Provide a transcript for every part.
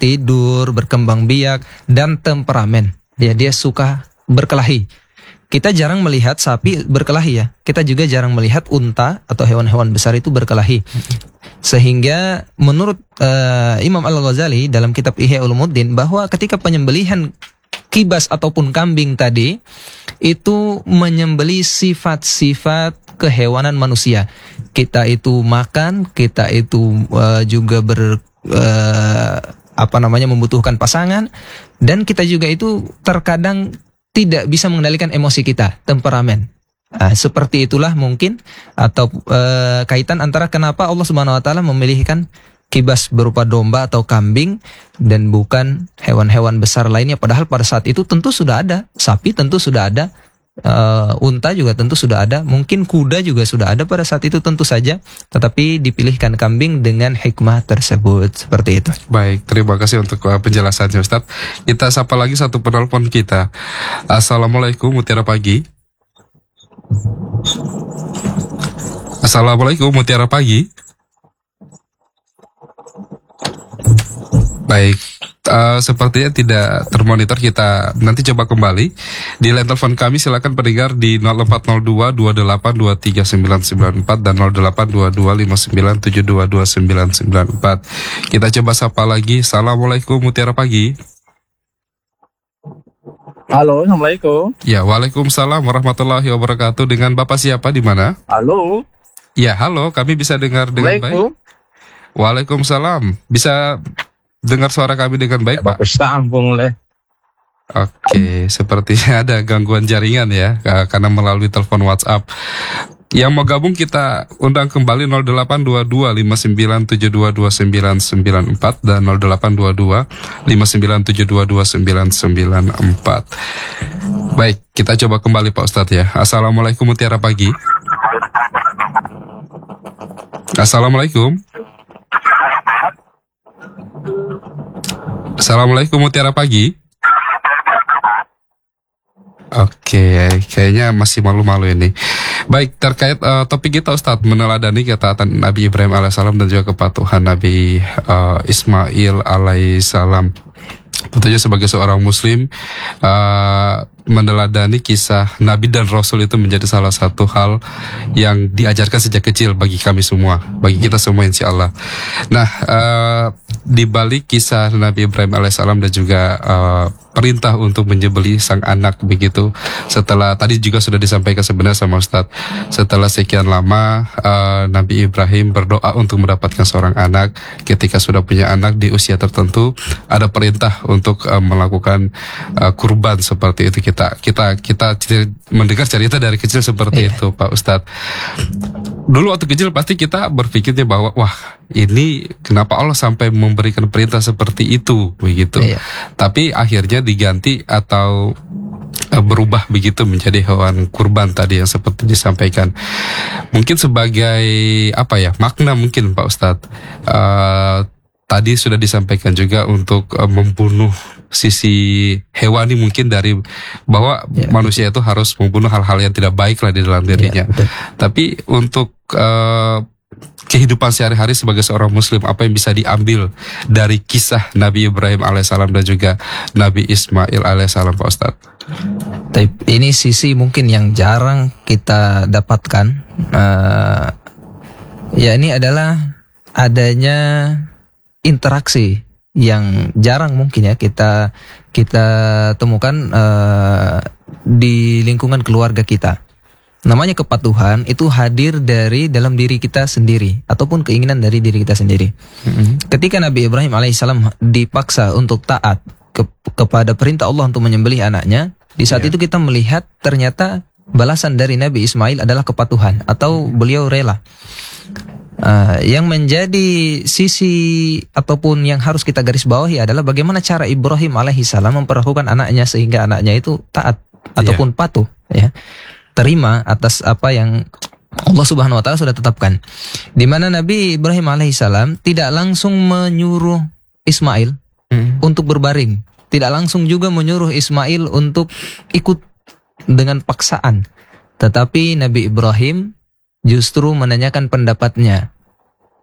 tidur, berkembang biak, dan temperamen. Ya, dia suka berkelahi. Kita jarang melihat sapi berkelahi ya. Kita juga jarang melihat unta atau hewan-hewan besar itu berkelahi. Sehingga menurut Imam Al-Ghazali dalam kitab Ihya Ulumuddin bahwa ketika penyembelihan kibas ataupun kambing tadi itu menyembeli sifat-sifat kehewanan manusia. Kita itu makan, kita itu juga membutuhkan pasangan, dan kita juga itu terkadang tidak bisa mengendalikan emosi kita, temperamen. Seperti itulah mungkin atau kaitan antara kenapa Allah Subhanahu wa taala memilihkan kibas berupa domba atau kambing dan bukan hewan-hewan besar lainnya, padahal pada saat itu tentu sudah ada, sapi tentu sudah ada, unta juga tentu sudah ada, mungkin kuda juga sudah ada pada saat itu tentu saja, tetapi dipilihkan kambing dengan hikmah tersebut, seperti itu. Baik, terima kasih untuk penjelasannya Ustaz. Kita sapa lagi satu penelpon kita. Assalamualaikum, Mutiara Pagi. Assalamualaikum, Mutiara Pagi. Baik, sepertinya tidak termonitor. Kita nanti coba kembali di line telepon kami. Silakan pendengar di 0402 2823 994 dan 0822 5972 2994. Kita coba sapa lagi. Assalamualaikum, Mutiara Pagi. Halo, Assalamualaikum. Ya, waalaikumsalam warahmatullahi wabarakatuh. Dengan Bapak siapa, di mana? Halo. Ya, halo. Kami bisa dengar dengan baik. Waalaikumsalam. Bisa dengar suara kami dengan baik, Pak? Sambung leh. Oke, sepertinya ada gangguan jaringan ya, karena melalui telepon WhatsApp. Yang mau gabung kita undang kembali 0822 5972 2994 dan 0822 5972 2994. Baik, kita coba kembali Pak Ustadz ya. Assalamualaikum, Mutiara Pagi. Assalamualaikum. Assalamualaikum, Mutiara Pagi. Oke, kayaknya masih malu-malu ini. Baik, terkait topik kita Ustadz, meneladani ketaatan Nabi Ibrahim alaihissalam dan juga kepatuhan Nabi Ismail alaihissalam. Tentunya sebagai seorang muslim, meneladani kisah Nabi dan Rasul itu menjadi salah satu hal yang diajarkan sejak kecil bagi kami semua, bagi kita semua insya Allah. Nah, di balik kisah Nabi Ibrahim alaihissalam dan juga perintah untuk menyembelih sang anak begitu, setelah tadi juga sudah disampaikan sebenarnya sama Ustadz, setelah sekian lama Nabi Ibrahim berdoa untuk mendapatkan seorang anak. Ketika sudah punya anak di usia tertentu, ada perintah untuk melakukan kurban seperti itu. Kita mendengar cerita dari kecil seperti itu, Pak Ustadz. Dulu waktu kecil pasti kita berpikirnya bahwa wah, ini kenapa Allah sampai memberikan perintah seperti itu begitu. Tapi akhirnya diganti atau berubah begitu menjadi hewan kurban tadi yang seperti disampaikan. Mungkin sebagai makna mungkin Pak Ustadz, tadi sudah disampaikan juga untuk membunuh sisi hewani mungkin dari bahwa manusia itu harus membunuh hal-hal yang tidak baik lah di dalam dirinya. Tapi untuk kehidupan sehari-hari sebagai seorang muslim, apa yang bisa diambil dari kisah Nabi Ibrahim alaihissalam dan juga Nabi Ismail alaihissalam, Pak Ustadz? Ini sisi mungkin yang jarang kita dapatkan. Ini adalah adanya interaksi yang jarang mungkin ya kita temukan di lingkungan keluarga kita. Namanya kepatuhan itu hadir dari dalam diri kita sendiri ataupun keinginan dari diri kita sendiri. Ketika Nabi Ibrahim alaihissalam dipaksa untuk taat kepada perintah Allah untuk menyembelih anaknya, di saat itu kita melihat ternyata balasan dari Nabi Ismail adalah kepatuhan atau beliau rela. Yang menjadi sisi ataupun yang harus kita garis bawahi adalah bagaimana cara Ibrahim alaihissalam memperlakukan anaknya sehingga anaknya itu taat ataupun patuh, terima atas apa yang Allah Subhanahu wa taala sudah tetapkan. Di mana Nabi Ibrahim alaihissalam tidak langsung menyuruh Ismail untuk berbaring, tidak langsung juga menyuruh Ismail untuk ikut dengan paksaan. Tetapi Nabi Ibrahim justru menanyakan pendapatnya.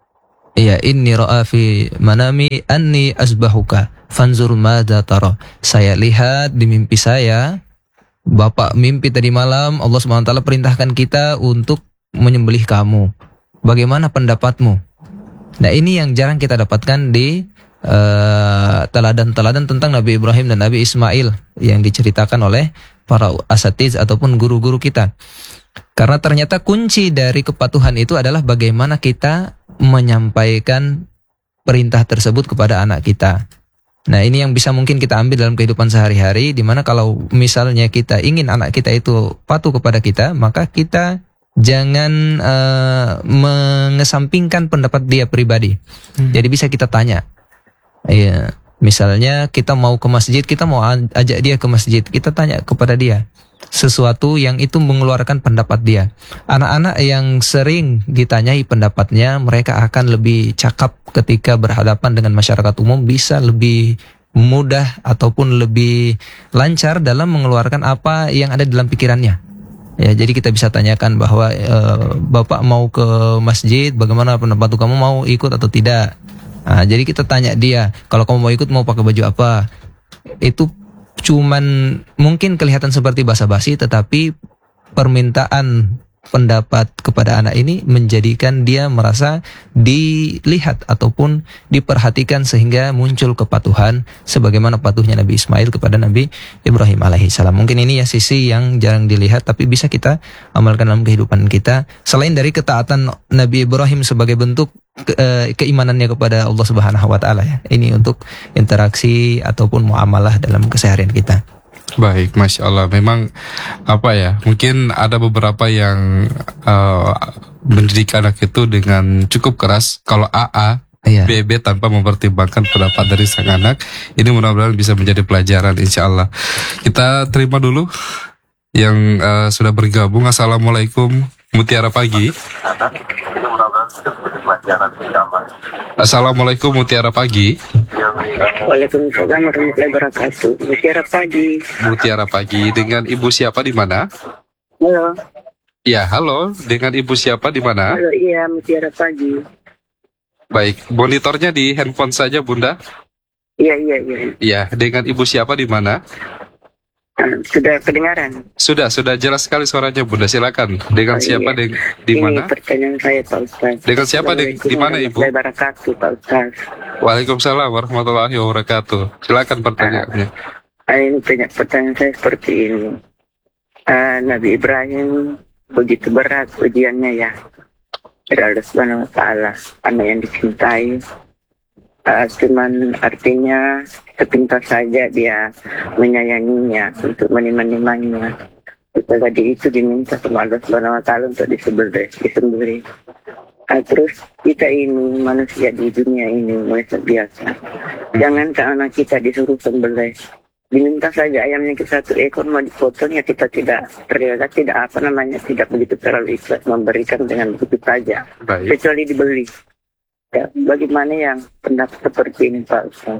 Iya, inni ra'a fi manami anni asbahuka fanzur madza tara. Saya lihat di mimpi saya, Bapak mimpi tadi malam Allah Subhanahu wa taala perintahkan kita untuk menyembelih kamu. Bagaimana pendapatmu? Nah, ini yang jarang kita dapatkan di teladan-teladan tentang Nabi Ibrahim dan Nabi Ismail yang diceritakan oleh para asatiz ataupun guru-guru kita. Karena ternyata kunci dari kepatuhan itu adalah bagaimana kita menyampaikan perintah tersebut kepada anak kita. Nah, ini yang bisa mungkin kita ambil dalam kehidupan sehari-hari, di mana kalau misalnya kita ingin anak kita itu patuh kepada kita, maka kita jangan mengesampingkan pendapat dia pribadi. Jadi bisa kita tanya. Iya, misalnya kita mau ke masjid, kita mau ajak dia ke masjid, kita tanya kepada dia sesuatu yang itu mengeluarkan pendapat dia. Anak-anak yang sering ditanyai pendapatnya, mereka akan lebih cakap ketika berhadapan dengan masyarakat umum, bisa lebih mudah ataupun lebih lancar dalam mengeluarkan apa yang ada dalam pikirannya. Ya, jadi kita bisa tanyakan bahwa Bapak mau ke masjid, bagaimana pendapat kamu, mau ikut atau tidak? Nah, jadi kita tanya dia, kalau kamu mau ikut mau pakai baju apa? Itu cuman mungkin kelihatan seperti basa-basi, tetapi permintaan pendapat kepada anak ini menjadikan dia merasa dilihat ataupun diperhatikan sehingga muncul kepatuhan sebagaimana patuhnya Nabi Ismail kepada Nabi Ibrahim alaihissalam. Mungkin ini ya sisi yang jarang dilihat tapi bisa kita amalkan dalam kehidupan kita. Selain dari ketaatan Nabi Ibrahim sebagai bentuk keimanannya kepada Allah Subhanahu wa taala ya. Ini untuk interaksi ataupun muamalah dalam keseharian kita. Baik, Masya Allah. Memang apa ya, mungkin ada beberapa yang mendidik anak itu dengan cukup keras. Kalau AA, Iya. BB tanpa mempertimbangkan pendapat dari sang anak. Ini mudah-mudahan bisa menjadi pelajaran, insya Allah. Kita terima dulu yang sudah bergabung. Assalamualaikum, Mutiara Pagi. Assalamualaikum, Mutiara Pagi. Waalaikumsalam warahmatullahi wabarakatuh. Mutiara Pagi. Mutiara Pagi, dengan Ibu siapa di mana? Halo. Ya, halo. Dengan Ibu siapa di mana? Halo, iya Mutiara Pagi. Baik, monitornya di handphone saja, Bunda. Iya. Ya, dengan Ibu siapa di mana? Sudah kedengaran? Sudah jelas sekali suaranya, Bunda. Silakan. Dengan siapa iya. di Ini mana? pertanyaan saya, Pak Ustaz. Dengan siapa di mana, Ibu? Warahmatullahi wabarakatuh, Pak Ustaz. Waalaikumsalam warahmatullahi wabarakatuh. Silakan pertanyaannya. Ini pertanyaan saya seperti ini. Nabi Ibrahim begitu berat ujiannya ya. Dari Allah Subhanahu wa taala, anak yang dicintai. Cuman artinya sepintas saja dia menyayanginya untuk menimang-nimangnya. Tadi itu diminta sama Allah Subhanahu wa taala untuk disembelih. Terus kita ini manusia di dunia ini manusia biasa. Jangan anak kita disuruh sembelih. Diminta saja ayamnya kita satu ekor mau dipotong ya kita tidak begitu terlalu ikhlas memberikan dengan begitu saja. Baik. Kecuali dibeli. Ya, bagaimana yang pendapat seperti ini Pak Ustaz?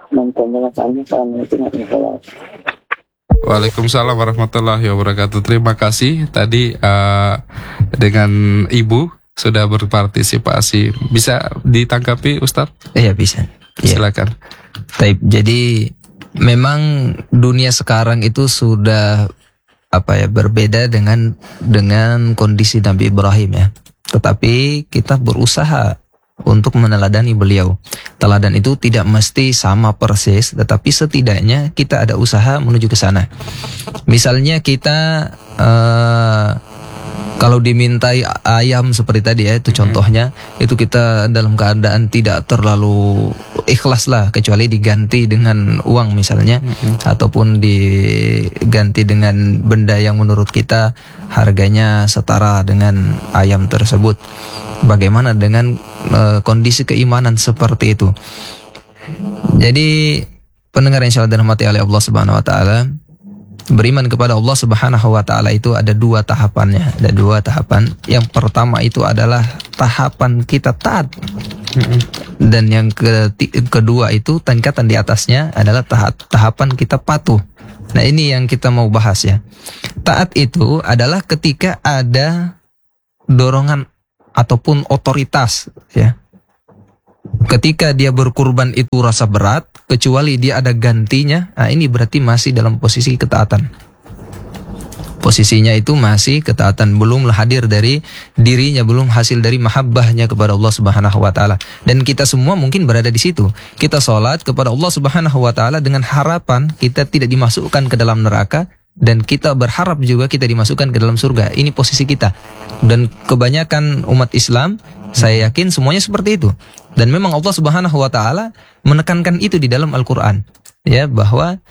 Waalaikumsalam warahmatullahi wabarakatuh. Terima kasih tadi dengan Ibu sudah berpartisipasi. Bisa ditanggapi, Ustadz? Iya, bisa. Iya. Silakan. Taib. Jadi memang dunia sekarang itu sudah berbeda dengan kondisi Nabi Ibrahim ya. Tetapi kita berusaha untuk meneladani beliau. Teladan itu tidak mesti sama persis, tetapi setidaknya kita ada usaha menuju ke sana. Misalnya kita kalau dimintai ayam seperti tadi ya, itu contohnya, itu kita dalam keadaan tidak terlalu ikhlas lah, kecuali diganti dengan uang misalnya, ataupun diganti dengan benda yang menurut kita harganya setara dengan ayam tersebut. Bagaimana dengan kondisi keimanan seperti itu? Jadi pendengar yang insyaallah dirahmati oleh Allah Subhanahu wa taala, beriman kepada Allah Subhanahu wa taala itu ada dua tahapannya. Ada dua tahapan. Yang pertama itu adalah tahapan kita taat. Dan yang kedua itu tingkatan di atasnya adalah tahapan kita patuh. Nah, ini yang kita mau bahas ya. Taat itu adalah ketika ada dorongan ataupun otoritas ya. ketika dia berkurban itu rasa berat, kecuali dia ada gantinya, nah ini berarti masih dalam posisi ketaatan. Posisinya itu masih ketaatan, belum hadir dari dirinya, belum hasil dari mahabbahnya kepada Allah Subhanahu wa taala. Dan kita semua mungkin berada di situ. Kita sholat kepada Allah Subhanahu wa taala dengan harapan kita tidak dimasukkan ke dalam neraka, dan kita berharap juga kita dimasukkan ke dalam surga. Ini posisi kita. Dan kebanyakan umat Islam, saya yakin semuanya seperti itu. Dan memang Allah Subhanahu wa taala menekankan itu di dalam Al-Qur'an. Ya, bahwa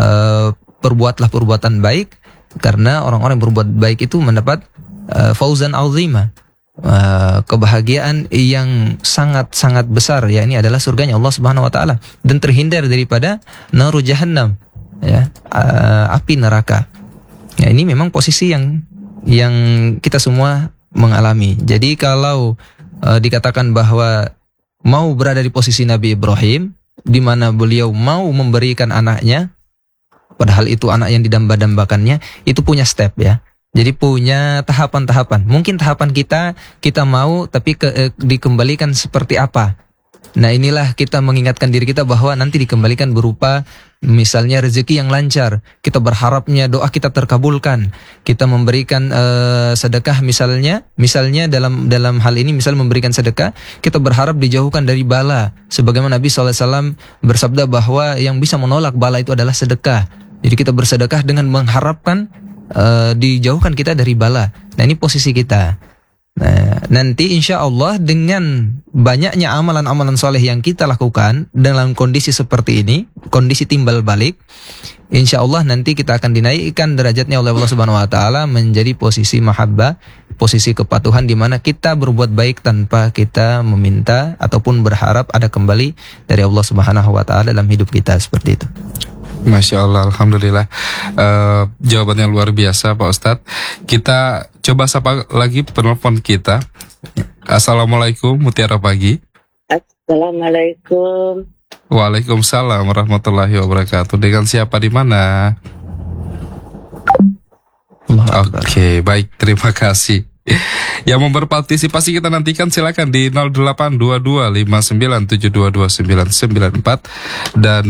perbuatlah perbuatan baik, karena orang-orang yang berbuat baik itu mendapat fauzan azima, kebahagiaan yang sangat-sangat besar, ya, ini adalah surganya Allah Subhanahu wa taala, dan terhindar daripada naru jahannam, ya, api neraka. Ya, ini memang posisi yang kita semua mengalami. Jadi kalau dikatakan bahwa mau berada di posisi Nabi Ibrahim, di mana beliau mau memberikan anaknya, padahal itu anak yang didamba-dambakannya, itu punya step, ya. Jadi punya tahapan-tahapan. Mungkin tahapan kita mau, tapi dikembalikan seperti apa. Nah, inilah kita mengingatkan diri kita bahwa nanti dikembalikan berupa misalnya rezeki yang lancar. Kita berharapnya doa kita terkabulkan. Kita memberikan sedekah misalnya dalam hal ini, misal memberikan sedekah, kita berharap dijauhkan dari bala. Sebagaimana Nabi SAW bersabda bahwa yang bisa menolak bala itu adalah sedekah. Jadi kita bersedekah dengan mengharapkan dijauhkan kita dari bala. Nah, ini posisi kita. Nah, nanti insya Allah dengan banyaknya amalan-amalan soleh yang kita lakukan dalam kondisi seperti ini, kondisi timbal balik, insya Allah nanti kita akan dinaikkan derajatnya oleh Allah Subhanahu wa taala menjadi posisi mahabbah, posisi kepatuhan, di mana kita berbuat baik tanpa kita meminta ataupun berharap ada kembali dari Allah Subhanahu wa taala dalam hidup kita, seperti itu. Masya Allah, Alhamdulillah. Jawabannya luar biasa Pak Ustadz. Kita coba sapa lagi penelpon kita. Assalamualaikum, Mutiara Pagi. Assalamualaikum. Waalaikumsalam warahmatullahi wabarakatuh. Dengan siapa, di mana? Oke, baik, terima kasih. Yang mau berpartisipasi kita nantikan silakan di 082259722994 dan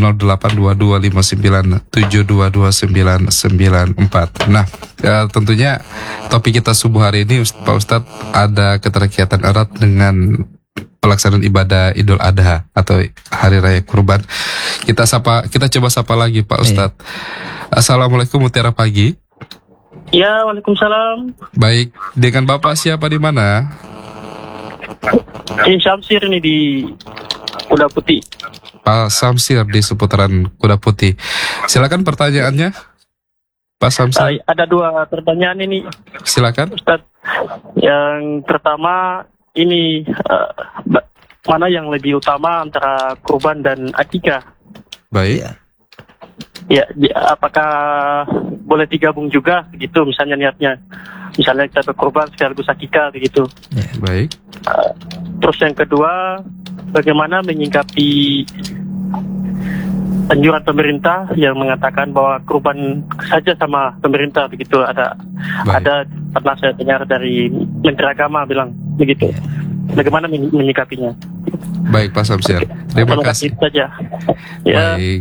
082259722994. Nah, tentunya topik kita subuh hari ini Pak Ustadz ada keterkaitan erat dengan pelaksanaan ibadah Idul Adha atau Hari Raya Kurban. Kita coba sapa lagi Pak Ustadz. Assalamualaikum, Mutiara Pagi. Ya, waalaikumsalam. Baik, dengan Bapak siapa, di mana? Ini Syamsir ini di Kuda Putih. Pak Samsir di seputaran Kuda Putih. Silakan pertanyaannya, Pak Samsir. Ada dua pertanyaan ini, Silakan. Ustaz. Yang pertama ini mana yang lebih utama antara kurban dan akikah? Baik. Ya, apakah boleh digabung juga begitu, misalnya niatnya, misalnya kita berkurban sekaligus akikah begitu. Baik. Terus yang kedua, bagaimana menyingkapi anjuran pemerintah yang mengatakan bahwa kurban saja sama pemerintah begitu. Ada pernah saya dengar dari Menteri Agama bilang begitu. Bagaimana menyikapinya? Baik Pak Samsir, terima kasih. Saja. Ya. Baik.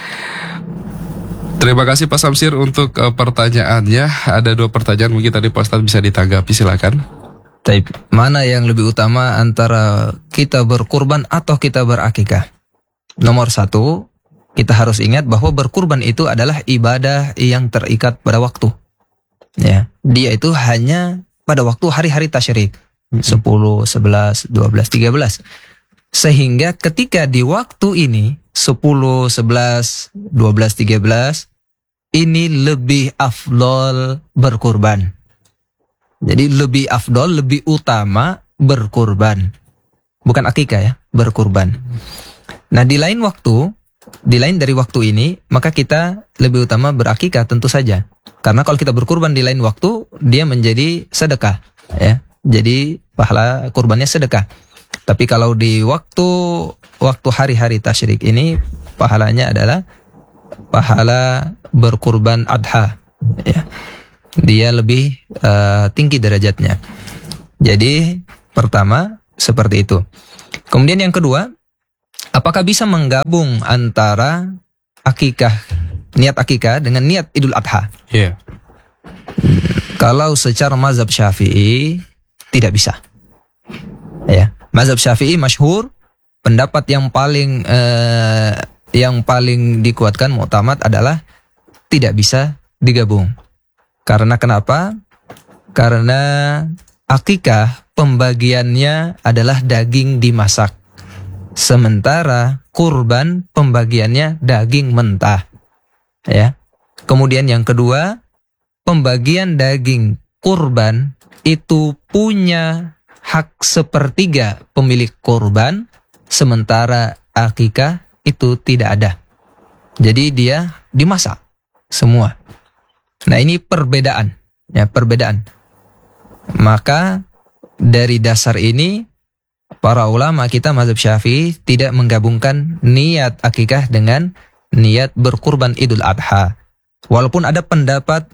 Terima kasih Pak Samsir untuk pertanyaannya. Ada dua pertanyaan, mungkin tadi Pak Ustadz bisa ditanggapi, silakan. Mana yang lebih utama antara kita berkurban atau kita berakikah? Nomor satu, kita harus ingat bahwa berkurban itu adalah ibadah yang terikat pada waktu. Ya, dia itu hanya pada waktu hari-hari tasyrik, 10, 11, 12, 13. Sehingga ketika di waktu ini 10, 11, 12, 13 ini lebih afdol berkurban. Jadi lebih afdol, lebih utama berkurban. Bukan akikah ya, berkurban. Nah, di lain dari waktu ini, maka kita lebih utama berakikah tentu saja. Karena kalau kita berkurban di lain waktu, dia menjadi sedekah, ya. Jadi pahala kurbannya sedekah. Tapi kalau di waktu hari-hari tasyrik ini, pahalanya adalah pahala berkurban adha, ya. Dia lebih tinggi derajatnya. Jadi pertama, Seperti itu. Kemudian yang kedua, apakah bisa menggabung antara akikah, niat akikah dengan niat Idul Adha? Iya. Kalau secara mazhab Syafi'i tidak bisa. Ya, mazhab Syafi'i masyhur, pendapat yang paling dikuatkan mu'tamad adalah tidak bisa digabung. Karena kenapa? Karena akikah pembagiannya adalah daging dimasak. Sementara kurban pembagiannya daging mentah. Ya. Kemudian yang kedua, pembagian daging kurban itu punya hak sepertiga pemilik kurban, sementara akikah itu tidak ada. Jadi dia dimasak semua. Nah, ini perbedaan, ya, perbedaan. Maka dari dasar ini para ulama kita mazhab Syafi'i tidak menggabungkan niat akikah dengan niat berkurban Idul Adha. Walaupun ada pendapat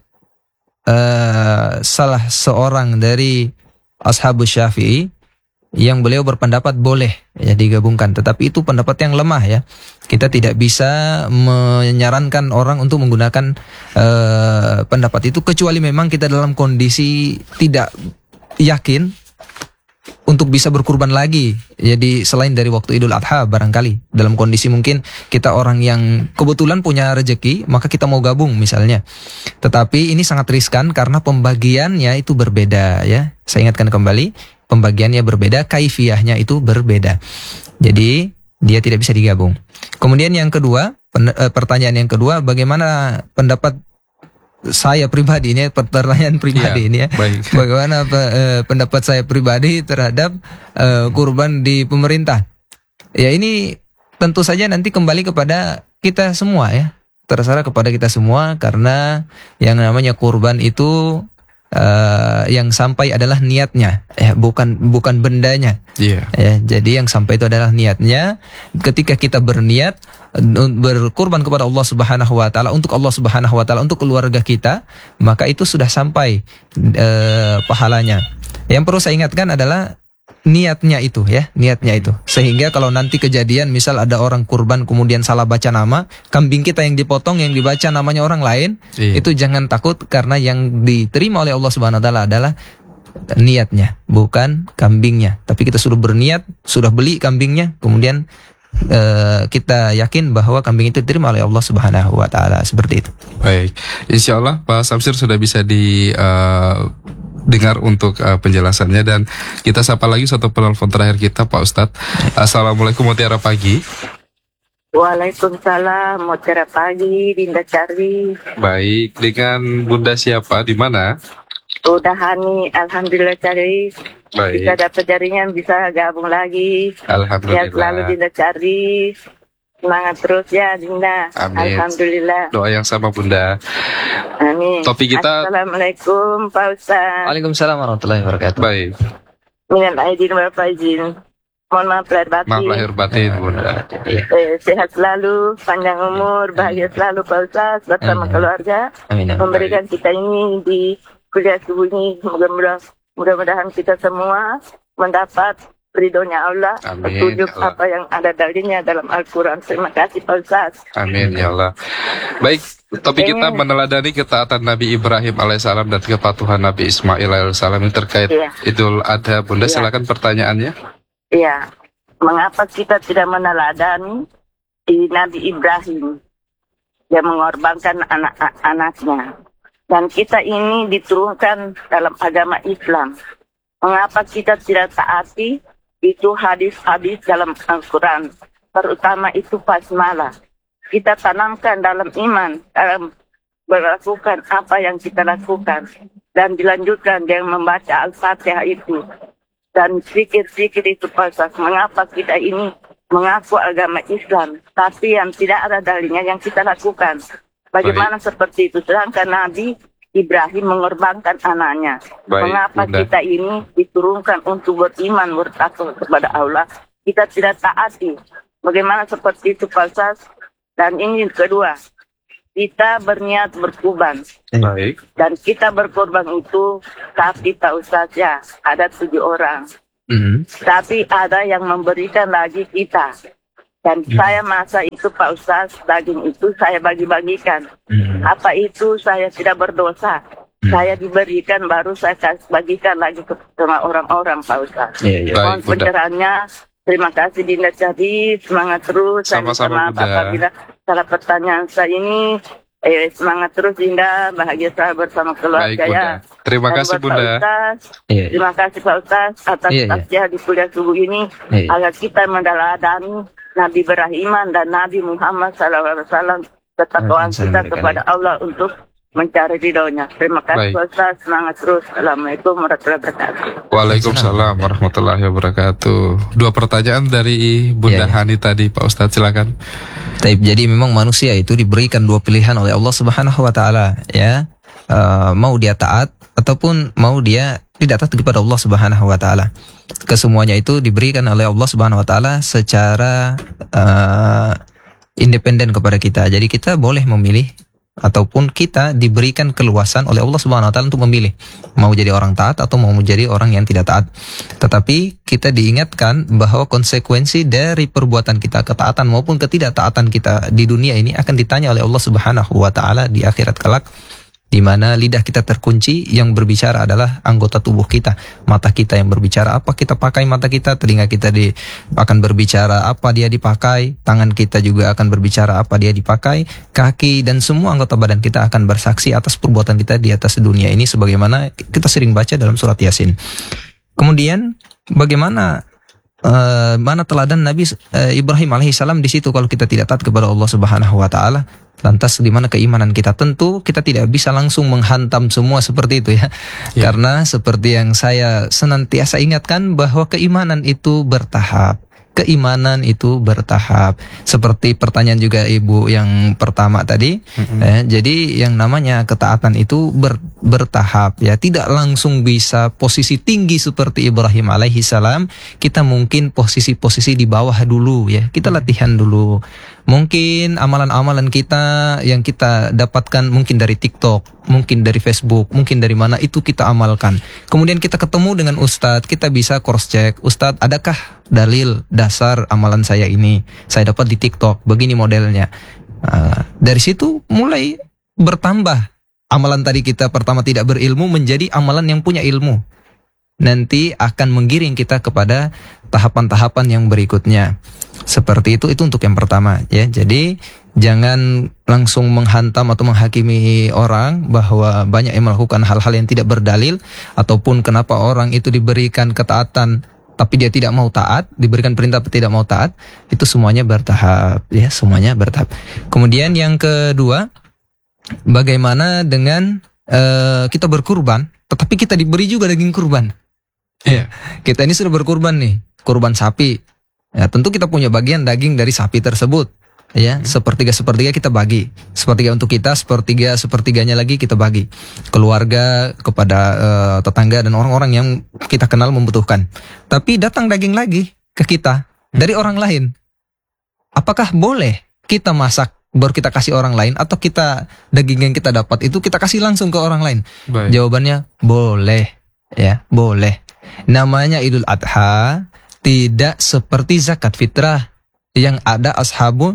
salah seorang dari ashabus Syafi'i yang beliau berpendapat boleh ya digabungkan, tetapi itu pendapat yang lemah ya. Kita tidak bisa menyarankan orang untuk menggunakan pendapat itu kecuali memang kita dalam kondisi tidak yakin untuk bisa berkurban lagi. Jadi selain dari waktu Idul Adha barangkali dalam kondisi mungkin kita orang yang kebetulan punya rezeki, maka kita mau gabung misalnya. Tetapi ini sangat riskan karena pembagiannya itu berbeda ya. Saya ingatkan kembali, pembagiannya berbeda, kaifiyahnya itu berbeda. Jadi dia tidak bisa digabung. Kemudian yang kedua, pertanyaan yang kedua, bagaimana pendapat saya pribadi, ini pertanyaan pribadi ini ya. Baik. Bagaimana pendapat saya pribadi terhadap kurban di pemerintah? Ya, ini tentu saja nanti kembali kepada kita semua ya. Terserah kepada kita semua, karena yang namanya kurban itu yang sampai adalah niatnya, ya, bukan bendanya. Iya. Ya, jadi yang sampai itu adalah niatnya. Ketika kita berniat berkurban kepada Allah Subhanahu wa taala, untuk Allah Subhanahu wa taala, untuk keluarga kita, maka itu sudah sampai pahalanya. Yang perlu saya ingatkan adalah niatnya itu ya, niatnya itu. Sehingga kalau nanti kejadian misal ada orang kurban kemudian salah baca nama, kambing kita yang dipotong yang dibaca namanya orang lain, itu jangan takut, karena yang diterima oleh Allah Subhanahu wa taala adalah niatnya, bukan kambingnya. Tapi kita sudah berniat, sudah beli kambingnya, kemudian kita yakin bahwa kambing itu diterima oleh Allah Subhanahu wa taala, seperti itu. Baik. Insyaallah Pak Samsir sudah bisa dengar untuk penjelasannya, dan kita sapa lagi satu penelpon terakhir kita, Pak Ustadz. Assalamualaikum, mutiara pagi. Waalaikumsalam, mutiara pagi, Dinda Cari. Baik, dengan Bunda siapa, di mana? Udah Hani, alhamdulillah Cari. Baik. Bisa dapat jaringan, bisa gabung lagi. Alhamdulillah. Ya selalu Dinda Cari. Semangat terus ya Dinda. Amin. Alhamdulillah. Doa yang sama Bunda. Amin. Topik kita. Assalamualaikum Pak Ustaz. Waalaikumsalam warahmatullahi wabarakatuh. Baik. Minal aidin wal faizin. Mohon maaf lahir batin. Maaf lahir batin Bunda. Sehat selalu, panjang umur, bahagia selalu Pak Ustaz bersama keluarga. Amin. Memberikan kita ini di kuliah subuh ini. Mudah-mudahan kita semua mendapat ridhonya Allah, Amin, petunjuk ya Allah. apa yang ada darinya dalam Al-Quran. Terima kasih Pak Ustaz. Amin ya Allah. Baik, topik kita meneladani ketaatan Nabi Ibrahim alaihissalam dan kepatuhan Nabi Ismail alaihissalam yang terkait Idul Adha. Bunda, silakan pertanyaannya. Iya, mengapa kita tidak meneladani di Nabi Ibrahim yang mengorbankan anak-anaknya? Dan kita ini diturunkan dalam agama Islam. Mengapa kita tidak taati itu hadis-hadis dalam Al-Quran, terutama itu basmalah. Kita tanamkan dalam iman, dalam melakukan apa yang kita lakukan, dan dilanjutkan dengan membaca Al-Fatihah itu. Dan zikir-zikir itu pasal. Mengapa kita ini mengaku agama Islam, tapi yang tidak ada dalilnya yang kita lakukan. Bagaimana seperti itu? Sedangkan Nabi Ibrahim mengorbankan anaknya. Mengapa Bunda. kita ini diturunkan untuk beriman, bertakwa kepada Allah, kita tidak taati? Bagaimana seperti itu Pak Ustaz? Dan ini kedua, kita berniat berkurban. Baik. Dan kita berkorban itu, tapi Pak Ustaz ya, ada 7 orang. Tapi ada yang memberikan lagi kita. Dan saya masa itu Pak Ustaz, daging itu saya bagi-bagikan. Apa itu saya tidak berdosa? Saya diberikan baru saya bagikan lagi ke sama orang-orang Pak Ustaz. Mohon pencerahannya. Terima kasih Dinda Jadi, semangat terus. Sama-sama Bunda. Apabila salah pertanyaan saya ini, semangat terus Dinda, bahagia saya bersama keluarga. Baik, ya. Terima kasih Bunda. Terima kasih Pak Ustaz atas tafsir di kuliah subuh ini, agar kita mendaladani Nabi beriman dan Nabi Muhammad SAW, ketakwaan kita kepada Allah untuk mencari ridhonya. Terima kasih Pak Ustaz, semangat terus. Assalamualaikum warahmatullahi wabarakatuh. Waalaikumsalam warahmatullahi wabarakatuh. 2 pertanyaan dari Bunda Hani tadi, Pak Ustadz, silakan. Jadi memang manusia itu diberikan 2 pilihan oleh Allah Subhanahu wa taala, ya. Mau dia taat ataupun mau dia tidak taat kepada Allah Subhanahu wa taala. Kesemuanya itu diberikan oleh Allah Subhanahu wa taala secara independen kepada kita. Jadi kita boleh memilih ataupun kita diberikan keluasan oleh Allah Subhanahu wa taala untuk memilih mau jadi orang taat atau mau menjadi orang yang tidak taat. Tetapi kita diingatkan bahwa konsekuensi dari perbuatan kita, ketaatan maupun ketidaktaatan kita di dunia ini akan ditanya oleh Allah Subhanahu wa taala di akhirat kelak, di mana lidah kita terkunci, yang berbicara adalah anggota tubuh kita, mata kita yang berbicara apa kita pakai mata kita, telinga kita akan berbicara apa dia dipakai, tangan kita juga akan berbicara apa dia dipakai, kaki dan semua anggota badan kita akan bersaksi atas perbuatan kita di atas dunia ini, sebagaimana kita sering baca dalam surat Yasin. Kemudian bagaimana mana teladan Nabi Ibrahim alaihissalam di situ kalau kita tidak taat kepada Allah Subhanahu wa taala? Lantas di mana keimanan kita? Tentu kita tidak bisa langsung menghantam semua seperti itu ya. Karena seperti yang saya senantiasa ingatkan bahwa keimanan itu bertahap. Keimanan itu bertahap. Seperti pertanyaan juga Ibu yang pertama tadi. Jadi yang namanya ketaatan itu bertahap ya. Tidak langsung bisa posisi tinggi seperti Ibrahim alaihi salam. Kita mungkin posisi-posisi di bawah dulu ya. Kita latihan dulu. Mungkin amalan-amalan kita yang kita dapatkan mungkin dari TikTok, mungkin dari Facebook, mungkin dari mana itu kita amalkan. Kemudian kita ketemu dengan Ustadz, kita bisa cross check, Ustadz adakah dalil dasar amalan saya ini? Saya dapat di TikTok, begini modelnya. Dari situ mulai bertambah amalan tadi kita pertama tidak berilmu menjadi amalan yang punya ilmu. Nanti akan menggiring kita kepada tahapan-tahapan yang berikutnya. Seperti itu untuk yang pertama ya. Jadi jangan langsung menghantam atau menghakimi orang bahwa banyak yang melakukan hal-hal yang tidak berdalil, ataupun kenapa orang itu diberikan ketaatan tapi dia tidak mau taat, diberikan perintah tapi tidak mau taat. Itu semuanya bertahap ya, semuanya bertahap. Kemudian yang kedua, bagaimana dengan kita berkurban tetapi kita diberi juga daging kurban. Kita ini sudah berkurban nih, kurban sapi. Ya, tentu kita punya bagian daging dari sapi tersebut. Ya, sepertiga kita bagi. Sepertiga untuk kita, sepertiganya lagi kita bagi. Keluarga, kepada tetangga dan orang-orang yang kita kenal membutuhkan. Tapi datang daging lagi ke kita dari orang lain. Apakah boleh kita masak baru kita kasih orang lain, atau kita daging yang kita dapat itu kita kasih langsung ke orang lain? Baik. Jawabannya boleh. Ya, boleh. Namanya Idul Adha tidak seperti zakat fitrah yang ada ashabu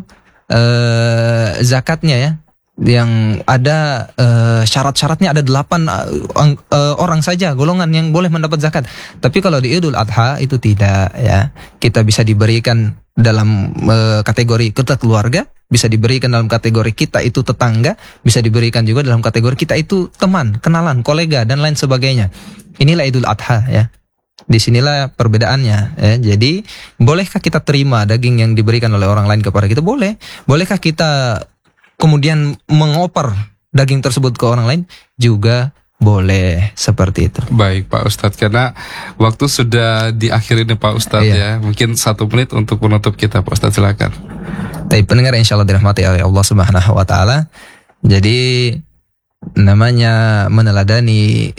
zakatnya ya, yang ada syarat-syaratnya, ada 8 orang saja golongan yang boleh mendapat zakat. Tapi kalau di Idul Adha itu tidak ya. Kita bisa diberikan dalam kategori kita keluarga, bisa diberikan dalam kategori kita itu tetangga, bisa diberikan juga dalam kategori kita itu teman, kenalan, kolega dan lain sebagainya. Inilah Idul Adha ya. Disinilah perbedaannya ya. Jadi bolehkah kita terima daging yang diberikan oleh orang lain kepada kita? Boleh. Bolehkah kita kemudian mengoper daging tersebut ke orang lain? Juga boleh, seperti itu. Baik Pak Ustadz, karena waktu sudah di akhir ini Pak Ustadz ya. Mungkin 1 menit untuk menutup kita Pak Ustadz, silakan. Tapi pendengar insya Allah dirahmati oleh Allah Subhanahu wa taala. Jadi namanya meneladani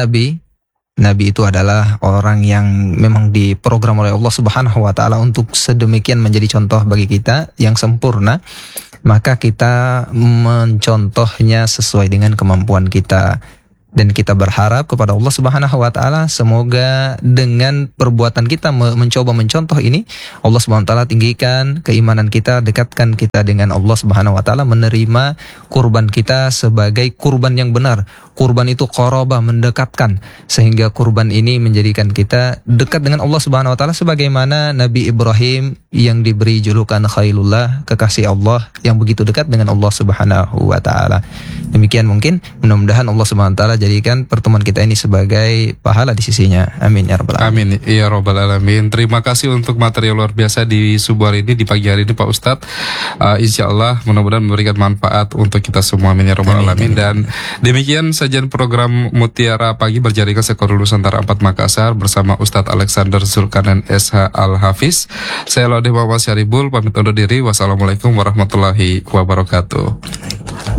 Nabi itu adalah orang yang memang diprogram oleh Allah Subhanahu wa taala untuk sedemikian menjadi contoh bagi kita yang sempurna. Maka kita mencontohnya sesuai dengan kemampuan kita. Dan kita berharap kepada Allah Subhanahu wa taala semoga dengan perbuatan kita mencoba mencontoh ini, Allah Subhanahu wa taala tinggikan keimanan kita, dekatkan kita dengan Allah Subhanahu wa taala, menerima kurban kita sebagai kurban yang benar. Kurban itu qarabah, mendekatkan, sehingga kurban ini menjadikan kita dekat dengan Allah Subhanahu wa taala sebagaimana Nabi Ibrahim yang diberi julukan Khalilullah, kekasih Allah yang begitu dekat dengan Allah Subhanahu wa taala. Demikian mungkin, mudah-mudahan Allah Subhanahu wa taala jadikan pertemuan kita ini sebagai pahala di sisinya. Amin ya rabbal alamin. Amin ya rabbal alamin. Terima kasih untuk materi luar biasa di subuh hari ini, di pagi hari ini Pak Ustadz. Insya Allah mudah-mudahan memberikan manfaat untuk kita semua. Amin ya rabbal alamin. Dan demikian sajian program Mutiara Pagi berjaringan Sekolah Nusantara 4 Makassar bersama Ustadz Alexander Zulkarnain SH Al-Hafiz. Saya Laudeh Muhammad Syaribul pamit undur diri. Wassalamualaikum warahmatullahi wabarakatuh.